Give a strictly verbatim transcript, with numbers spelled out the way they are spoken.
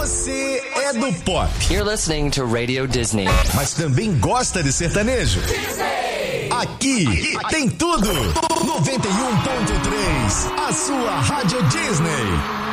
Você é do pop. You're listening to Radio Disney. Mas também gosta de sertanejo? Disney. Aqui, tem tudo. noventa e um ponto três, a sua Rádio Disney.